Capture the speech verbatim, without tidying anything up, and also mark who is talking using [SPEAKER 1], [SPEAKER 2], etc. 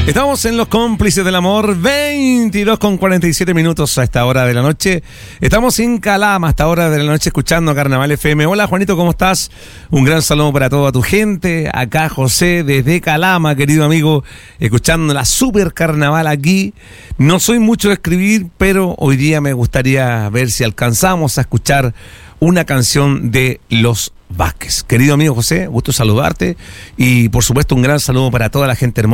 [SPEAKER 1] Estamos en Los Cómplices del Amor, veintidós con cuarenta y siete minutos a esta hora de la noche. Estamos en Calama a esta hora de la noche escuchando Carnaval F M. Hola Juanito, ¿cómo estás? Un gran saludo para toda tu gente. Acá José desde Calama, querido amigo, escuchando la Super Carnaval aquí. No soy mucho de escribir, pero hoy día me gustaría ver si alcanzamos a escuchar una canción de Los Vázquez. Querido amigo José, gusto saludarte y por supuesto un gran saludo para toda la gente hermosa